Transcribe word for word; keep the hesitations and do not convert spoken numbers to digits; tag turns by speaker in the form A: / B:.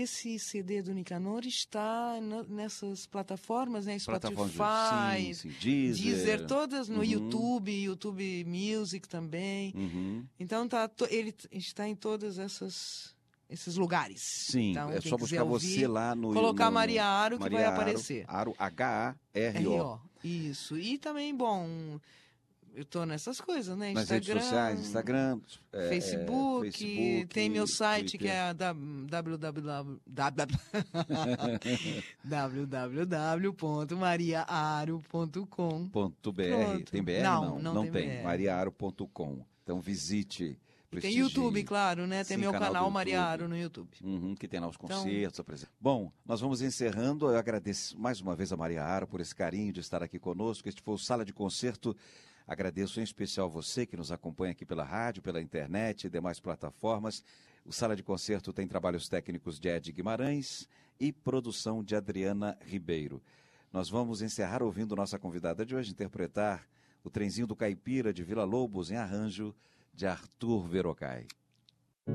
A: esse C D do Nicanor está no, nessas plataformas, né?
B: Plataformas
A: Spotify,
B: de, sim, sim. Deezer.
A: Deezer, todas no
B: Uhum.
A: YouTube, YouTube Music também.
B: Uhum.
A: Então tá, to, ele está em todas essas esses lugares.
B: Sim,
A: então,
B: é
A: quem
B: só
A: quiser
B: buscar
A: ouvir,
B: você lá no...
A: colocar
B: no, no
A: Maria Aro que
B: Maria
A: vai
B: Aro,
A: aparecer.
B: Aro, H A R
A: R
B: O.
A: O, isso. E também, bom, eu tô nessas coisas, né?
B: Nas redes sociais, Instagram, é,
A: Facebook,
B: é, Facebook,
A: tem meu site
B: Twitter.
A: que é www www ponto maria aro ponto com.
B: Ponto .br.
A: Pronto.
B: Tem B R?
A: Não,
B: Não,
A: não
B: não
A: tem
B: tem.
A: B R.
B: maria aro ponto com. Então visite,
A: E tem
B: prestigie.
A: YouTube, claro, né? Tem
B: Sim,
A: meu
B: canal do
A: canal
B: YouTube.
A: Maria Aro no YouTube.
B: Uhum, que tem lá os
A: Então-
B: concertos. Então... Bom, nós vamos encerrando. Eu agradeço mais uma vez a Maria Aro por esse carinho de estar aqui conosco. Este foi o Sala de Concerto. Agradeço em especial você que nos acompanha aqui pela rádio, pela internet e demais plataformas. O Sala de Concerto tem trabalhos técnicos de Ed Guimarães e produção de Adriana Ribeiro. Nós vamos encerrar ouvindo nossa convidada de hoje interpretar o Trenzinho do Caipira de Vila Lobos em arranjo de Arthur Verocai.